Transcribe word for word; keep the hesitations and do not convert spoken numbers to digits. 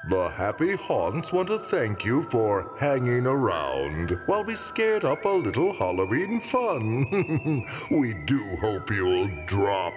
The Happy Haunts want to thank you for hanging around while we scared up a little Halloween fun. We do hope you'll drop